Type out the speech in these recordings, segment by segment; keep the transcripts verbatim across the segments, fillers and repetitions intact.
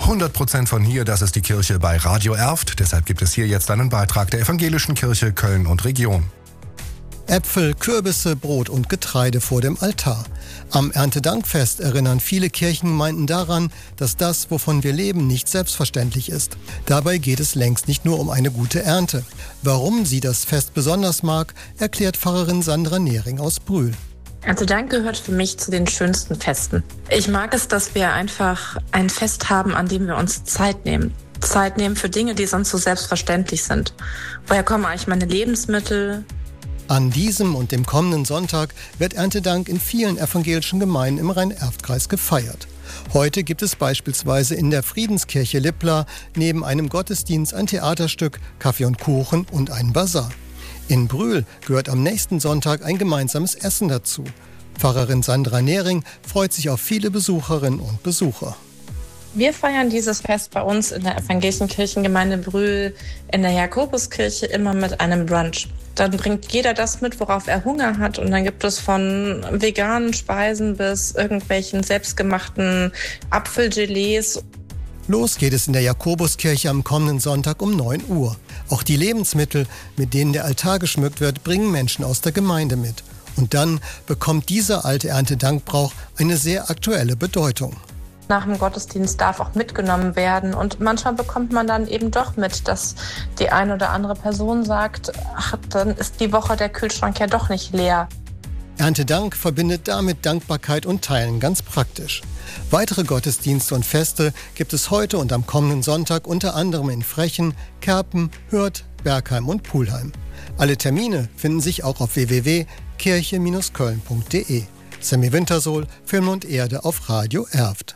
hundert Prozent von hier, das ist die Kirche bei Radio Erft. Deshalb gibt es hier jetzt einen Beitrag der Evangelischen Kirche Köln und Region. Äpfel, Kürbisse, Brot und Getreide vor dem Altar. Am Erntedankfest erinnern viele Kirchengemeinden daran, dass das, wovon wir leben, nicht selbstverständlich ist. Dabei geht es längst nicht nur um eine gute Ernte. Warum sie das Fest besonders mag, erklärt Pfarrerin Sandra Nehring aus Brühl. Erntedank gehört für mich zu den schönsten Festen. Ich mag es, dass wir einfach ein Fest haben, an dem wir uns Zeit nehmen. Zeit nehmen für Dinge, die sonst so selbstverständlich sind. Woher kommen eigentlich meine Lebensmittel? An diesem und dem kommenden Sonntag wird Erntedank in vielen evangelischen Gemeinden im Rhein-Erft-Kreis gefeiert. Heute gibt es beispielsweise in der Friedenskirche Lippla neben einem Gottesdienst ein Theaterstück, Kaffee und Kuchen und einen Basar. In Brühl gehört am nächsten Sonntag ein gemeinsames Essen dazu. Pfarrerin Sandra Nehring freut sich auf viele Besucherinnen und Besucher. Wir feiern dieses Fest bei uns in der evangelischen Kirchengemeinde Brühl in der Jakobuskirche immer mit einem Brunch. Dann bringt jeder das mit, worauf er Hunger hat. Und dann gibt es von veganen Speisen bis irgendwelchen selbstgemachten Apfelgelees. Los geht es in der Jakobuskirche am kommenden Sonntag um neun Uhr. Auch die Lebensmittel, mit denen der Altar geschmückt wird, bringen Menschen aus der Gemeinde mit. Und dann bekommt dieser alte Erntedankbrauch eine sehr aktuelle Bedeutung. Nach dem Gottesdienst darf auch mitgenommen werden. Und manchmal bekommt man dann eben doch mit, dass die eine oder andere Person sagt, ach, dann ist die Woche der Kühlschrank ja doch nicht leer. Erntedank verbindet damit Dankbarkeit und Teilen ganz praktisch. Weitere Gottesdienste und Feste gibt es heute und am kommenden Sonntag unter anderem in Frechen, Kerpen, Hürth, Bergheim und Pulheim. Alle Termine finden sich auch auf w w w punkt kirche Bindestrich köln punkt d e. Sammy Wintersohl, Film und Erde auf Radio Erft.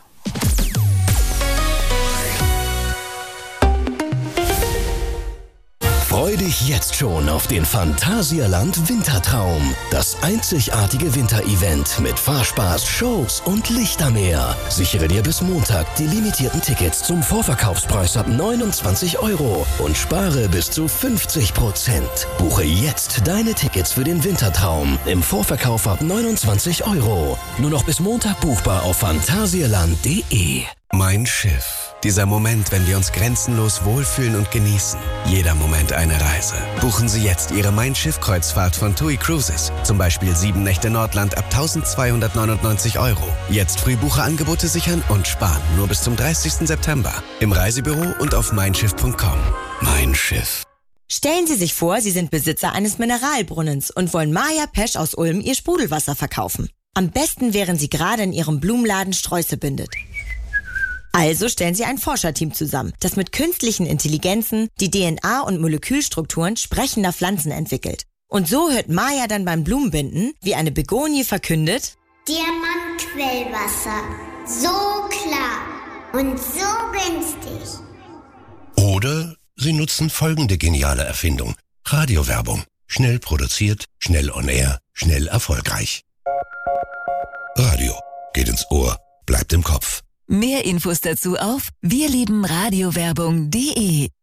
Freu dich jetzt schon auf den Phantasialand Wintertraum. Das einzigartige Winterevent mit Fahrspaß, Shows und Lichtermeer. Sichere dir bis Montag die limitierten Tickets zum Vorverkaufspreis ab neunundzwanzig Euro und spare bis zu fünfzig Prozent. Buche jetzt deine Tickets für den Wintertraum im Vorverkauf ab neunundzwanzig Euro. Nur noch bis Montag buchbar auf phantasialand punkt d e. Mein Schiff. Dieser Moment, wenn wir uns grenzenlos wohlfühlen und genießen. Jeder Moment eine Reise. Buchen Sie jetzt Ihre Mein Schiff-Kreuzfahrt von TUI Cruises. Zum Beispiel sieben Nächte Nordland ab eintausendzweihundertneunundneunzig Euro. Jetzt Frühbucherangebote sichern und sparen. Nur bis zum dreißigsten September. Im Reisebüro und auf mein schiff punkt com. Mein Schiff. Stellen Sie sich vor, Sie sind Besitzer eines Mineralbrunnens und wollen Maja Pesch aus Ulm Ihr Sprudelwasser verkaufen. Am besten wären Sie gerade in Ihrem Blumenladen Sträuße bindet. Also stellen Sie ein Forscherteam zusammen, das mit künstlichen Intelligenzen die D N A und Molekülstrukturen sprechender Pflanzen entwickelt. Und so hört Maja dann beim Blumenbinden, wie eine Begonie verkündet: Diamantquellwasser. So klar und so günstig. Oder Sie nutzen folgende geniale Erfindung. Radiowerbung. Schnell produziert, schnell on air, schnell erfolgreich. Radio. Geht ins Ohr, bleibt im Kopf. Mehr Infos dazu auf wir lieben radiowerbung punkt d e.